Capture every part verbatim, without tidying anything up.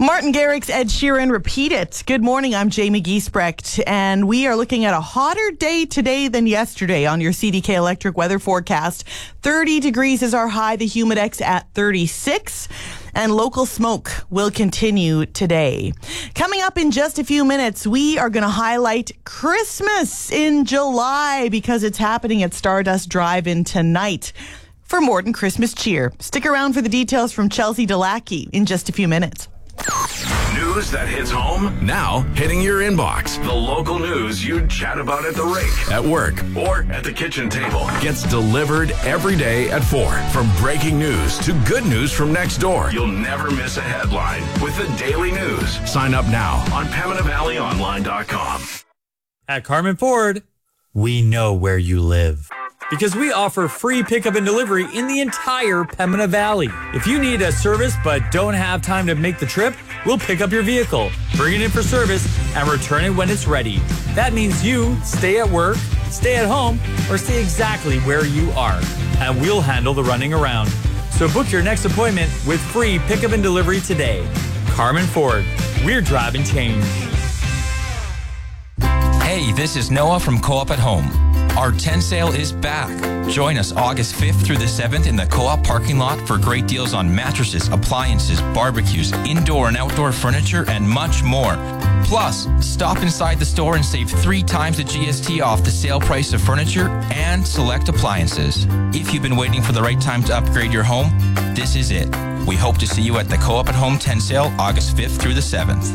Martin Garrix, Ed Sheeran, Repeat It. Good morning, I'm Jamie Giesbrecht, and we are looking at a hotter day today than yesterday on your C D K Electric weather forecast. thirty degrees is our high, the Humidex at thirty-six, and local smoke will continue today. Coming up in just a few minutes, we are going to highlight Christmas in July because it's happening at Stardust Drive-In tonight. For more than Christmas cheer. Stick around for the details from Chelsea Delacqui in just a few minutes. News that hits home, now hitting your inbox. The local news you'd chat about at the rink, at work, or at the kitchen table gets delivered every day at four. From breaking news to good news from next door, you'll never miss a headline with the Daily News. Sign up now on Pembina Valley Online dot com. At Carmen Ford, we know where you live, because we offer free pickup and delivery in the entire Pembina Valley. If you need a service but don't have time to make the trip, we'll pick up your vehicle, bring it in for service, and return it when it's ready. That means you stay at work, stay at home, or stay exactly where you are, and we'll handle the running around. So book your next appointment with free pickup and delivery today. Carmen Ford, we're driving change. Hey, this is Noah from Co-op at Home. Our tent sale is back. Join us August fifth through the seventh in the Co-op parking lot for great deals on mattresses, appliances, barbecues, indoor and outdoor furniture, and much more. Plus, stop inside the store and save three times the G S T off the sale price of furniture and select appliances. If you've been waiting for the right time to upgrade your home, this is it. We hope to see you at the Co-op at Home tent sale August fifth through the seventh.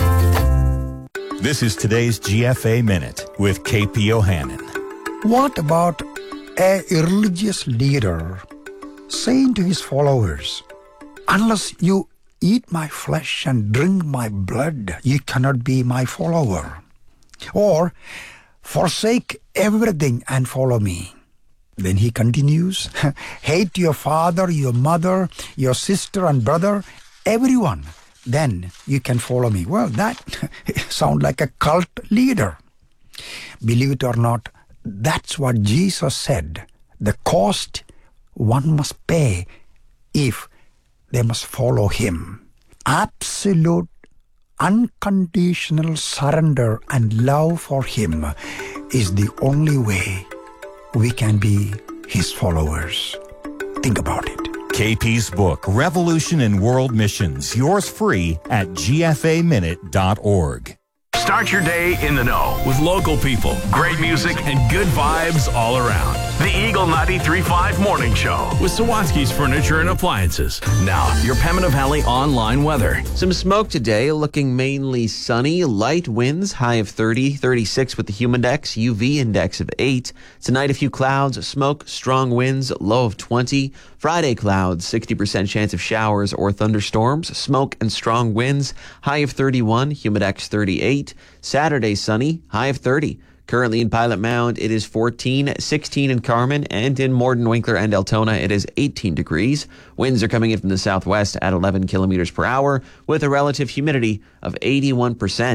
This is today's G F A Minute with K P Ohanan. What about a religious leader saying to his followers, unless you eat my flesh and drink my blood, you cannot be my follower? Or, forsake everything and follow me. Then he continues, hate your father, your mother, your sister and brother, everyone. Then you can follow me. Well, that sounds like a cult leader. Believe it or not, that's what Jesus said. The cost one must pay if they must follow him. Absolute, unconditional surrender and love for him is the only way we can be his followers. Think about it. K P's book, Revolution in World Missions, yours free at G F A minute dot org. Start your day in the know with local people, great music, and good vibes all around. The Eagle ninety-three point five Morning Show with Sawatsky's Furniture and Appliances. Now, your Pembina Valley online weather. Some smoke today, looking mainly sunny. Light winds, high of thirty, thirty-six with the Humidex, U V index of eight. Tonight, a few clouds, smoke, strong winds, low of twenty. Friday, clouds, sixty percent chance of showers or thunderstorms, smoke and strong winds, high of thirty-one, Humidex thirty-eight. Saturday, sunny, high of thirty. Currently in Pilot Mound, it is fourteen, sixteen in Carmen, and in Morden, Winkler, and Altona, it is eighteen degrees. Winds are coming in from the southwest at eleven kilometers per hour with a relative humidity of eighty-one percent.